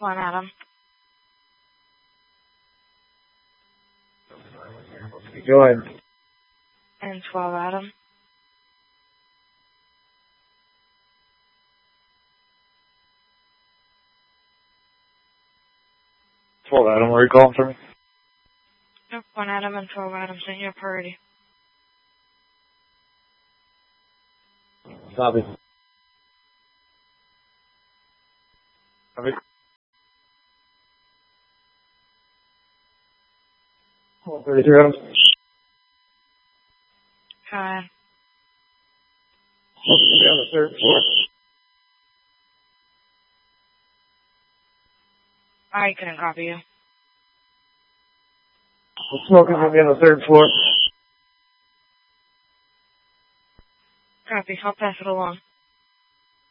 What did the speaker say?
1 Adam. Go ahead. And 12 Adam. Adam, where are you calling from? Nope, 1 Adam and 12 Adam, send you a priority. Copy. Copy. 133 Adam. Hi. Be on the 3rd floor. I couldn't copy you. Smoking will be on the 3rd floor. Copy, I'll pass it along.